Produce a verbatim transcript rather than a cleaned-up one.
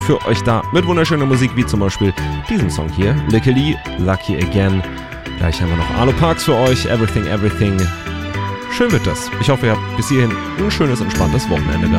für euch da mit wunderschöner Musik, wie zum Beispiel diesen Song hier, Lickily, Lucky Again. Gleich haben wir noch Arlo Parks für euch, Everything, Everything. Schön wird das. Ich hoffe, ihr habt bis hierhin ein schönes, entspanntes Wochenende gehabt.